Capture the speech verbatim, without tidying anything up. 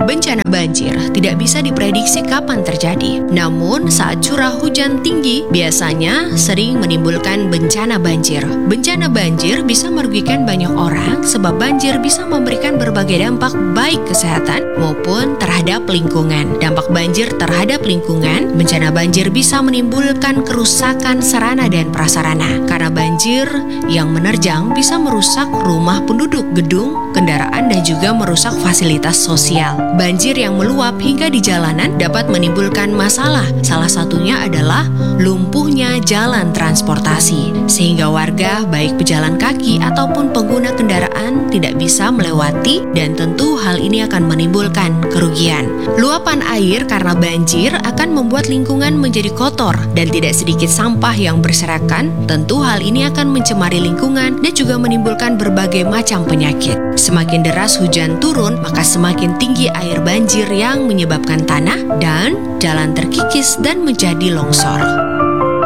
Bencana banjir tidak bisa diprediksi kapan terjadi. Namun, saat curah hujan tinggi, biasanya sering menimbulkan bencana banjir. Bencana banjir bisa merugikan banyak orang sebab banjir bisa memberikan berbagai dampak baik kesehatan maupun terhadap lingkungan. Dampak banjir terhadap lingkungan, bencana banjir bisa menimbulkan kerusakan sarana dan prasarana. Karena banjir yang menerjang bisa merusak rumah penduduk, gedung, kendaraan, dan juga merusak fasilitas sosial. Banjir yang meluap hingga di jalanan dapat menimbulkan masalah. Salah satunya adalah lumpuhnya jalan transportasi, sehingga warga baik pejalan kaki ataupun pengguna kendaraan tidak bisa melewati, dan tentu hal ini akan menimbulkan kerugian. Luapan air karena banjir akan membuat lingkungan menjadi kotor dan tidak sedikit sampah yang berserakan. Tentu hal ini akan mencemari lingkungan dan juga menimbulkan berbagai macam penyakit. Semakin deras hujan turun, maka semakin tinggi air banjir yang menyebabkan tanah dan jalan terkikis dan menjadi longsor.